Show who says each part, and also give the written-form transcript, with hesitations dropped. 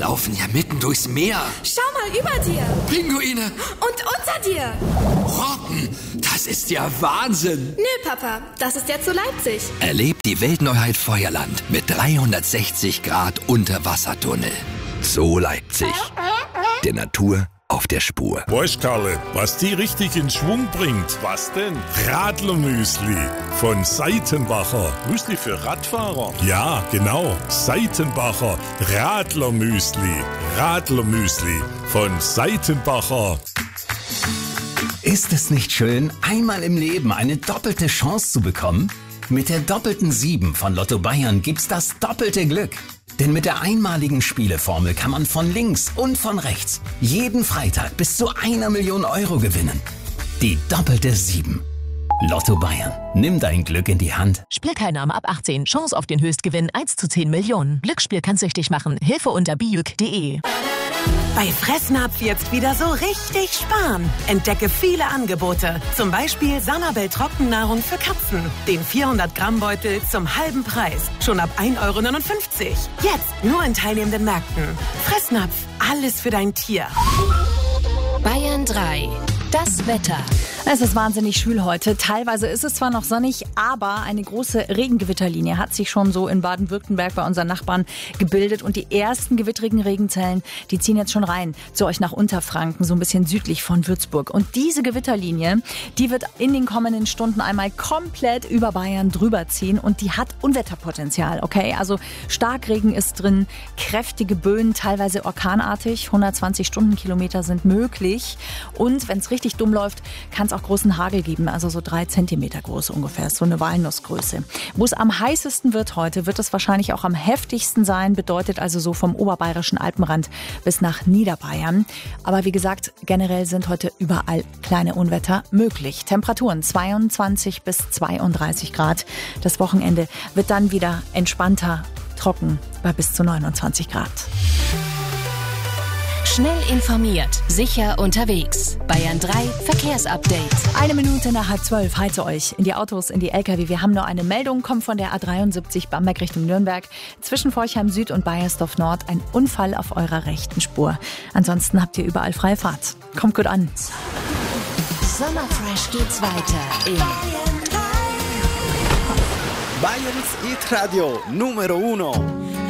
Speaker 1: laufen ja mitten durchs Meer.
Speaker 2: Schau mal über dir.
Speaker 1: Pinguine.
Speaker 2: Und unter dir.
Speaker 1: Robben, das ist ja Wahnsinn.
Speaker 2: Nö, Papa, das ist jetzt so Leipzig.
Speaker 1: Erlebt die Weltneuheit Feuerland mit 360 Grad Unterwassertunnel. So Leipzig. Der Natur auf der Spur.
Speaker 3: Weißt, Karle, was die richtig in Schwung bringt? Was denn? Radlermüsli von Seitenbacher. Müsli für Radfahrer? Ja, genau. Seitenbacher Radlermüsli. Radlermüsli von Seitenbacher.
Speaker 4: Ist es nicht schön, einmal im Leben eine doppelte Chance zu bekommen? Mit der doppelten 7 von Lotto Bayern gibt's das doppelte Glück. Denn mit der einmaligen Spieleformel kann man von links und von rechts jeden Freitag bis zu 1 Million Euro gewinnen. Die doppelte 7. Lotto Bayern. Nimm dein Glück in die Hand.
Speaker 5: Spielteilnahme ab 18. Chance auf den Höchstgewinn 1 zu 10 Millionen. Glücksspiel kann süchtig machen. Hilfe unter bijuk.de.
Speaker 6: Bei Fressnapf jetzt wieder so richtig sparen. Entdecke viele Angebote. Zum Beispiel Sanabel Trockennahrung für Katzen. Den 400 Gramm Beutel zum halben Preis. Schon ab 1,59 €. Jetzt nur in teilnehmenden Märkten. Fressnapf, alles für dein Tier.
Speaker 7: Bayern 3. Das Wetter.
Speaker 8: Es ist wahnsinnig schwül heute. Teilweise ist es zwar noch sonnig, aber eine große Regengewitterlinie hat sich schon so in Baden-Württemberg bei unseren Nachbarn gebildet. Und die ersten gewittrigen Regenzellen, die ziehen jetzt schon rein zu euch nach Unterfranken, so ein bisschen südlich von Würzburg. Und diese Gewitterlinie, die wird in den kommenden Stunden einmal komplett über Bayern drüber ziehen. Und die hat Unwetterpotenzial, okay? Also Starkregen ist drin, kräftige Böen, teilweise orkanartig. 120 Stundenkilometer sind möglich. Und wenn es richtig dumm läuft, kann es auch großen Hagel geben, also so 3 Zentimeter groß ungefähr, so eine Walnussgröße. Wo es am heißesten wird heute, wird es wahrscheinlich auch am heftigsten sein, bedeutet also so vom oberbayerischen Alpenrand bis nach Niederbayern. Aber wie gesagt, generell sind heute überall kleine Unwetter möglich. Temperaturen 22 bis 32 Grad. Das Wochenende wird dann wieder entspannter, trocken bei bis zu 29 Grad.
Speaker 7: Schnell informiert, sicher unterwegs. Bayern 3 Verkehrsupdate.
Speaker 8: 1 Minute nach 11:30. Halte euch in die Autos, in die LKW. Wir haben nur eine Meldung, kommt von der A73 Bamberg Richtung Nürnberg. Zwischen Forchheim Süd und Baiersdorf Nord ein Unfall auf eurer rechten Spur. Ansonsten habt ihr überall freie Fahrt. Kommt gut an.
Speaker 7: Sommerfresh geht's weiter in
Speaker 9: Bayerns Hit Radio Numero 1.